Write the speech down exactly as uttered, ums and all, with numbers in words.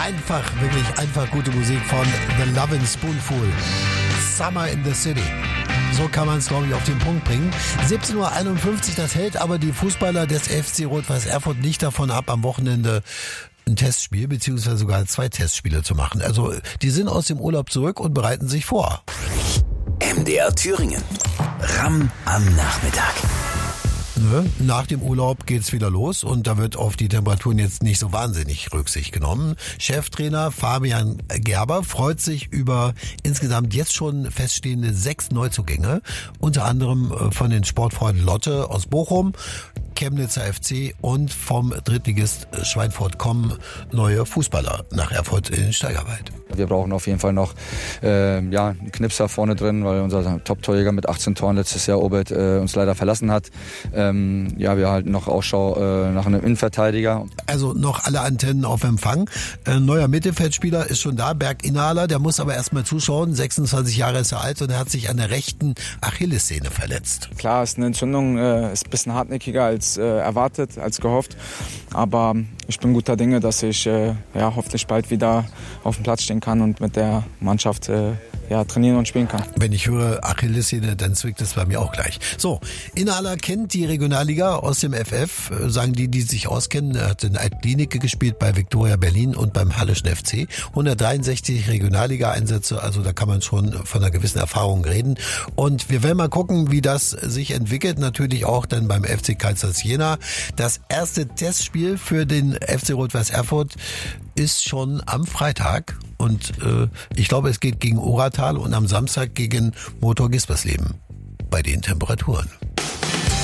Einfach, wirklich einfach gute Musik von The Lovin' Spoonful. Summer in the City. So kann man es, glaube ich, auf den Punkt bringen. siebzehn Uhr einundfünfzig, das hält aber die Fußballer des F C Rot-Weiß Erfurt nicht davon ab, am Wochenende ein Testspiel beziehungsweise sogar zwei Testspiele zu machen. Also die sind aus dem Urlaub zurück und bereiten sich vor. M D R Thüringen. Ram am Nachmittag. Nach dem Urlaub geht's wieder los und da wird auf die Temperaturen jetzt nicht so wahnsinnig Rücksicht genommen. Cheftrainer Fabian Gerber freut sich über insgesamt jetzt schon feststehende sechs Neuzugänge, unter anderem von den Sportfreunden Lotte aus Bochum, Chemnitzer F C und vom Drittligist Schweinfurt kommen neue Fußballer nach Erfurt in den Steigerwald. Wir brauchen auf jeden Fall noch äh, ja, einen Knipser vorne drin, weil unser Top-Torjäger mit achtzehn Toren letztes Jahr Obert äh, uns leider verlassen hat. Ähm, ja, wir halten noch Ausschau äh, nach einem Innenverteidiger. Also noch alle Antennen auf Empfang. Ein neuer Mittelfeldspieler ist schon da, Berg Inhaler, der muss aber erstmal zuschauen. sechsundzwanzig Jahre ist er alt und er hat sich an der rechten Achillessehne verletzt. Klar, ist eine Entzündung, äh, ist ein bisschen hartnäckiger als äh, erwartet, als gehofft. Aber ich bin guter Dinge, dass ich äh, ja, hoffentlich bald wieder auf dem Platz stehen kann und mit der Mannschaft äh, ja, trainieren und spielen kann. Wenn ich höre Achillessehne, dann zwickt es bei mir auch gleich. So, Inhaler kennt die Regionalliga aus dem F F, sagen die, die sich auskennen. Er hat in Altklinike gespielt bei Viktoria Berlin und beim Halleschen F C. hundertdreiundsechzig Regionalliga-Einsätze, also da kann man schon von einer gewissen Erfahrung reden. Und wir werden mal gucken, wie das sich entwickelt. Natürlich auch dann beim F C Kaisers Jena. Das erste Testspiel für den F C Rot-Weiß Erfurt ist schon am Freitag und äh, ich glaube, es geht gegen Oratal und am Samstag gegen Motor Gispersleben bei den Temperaturen.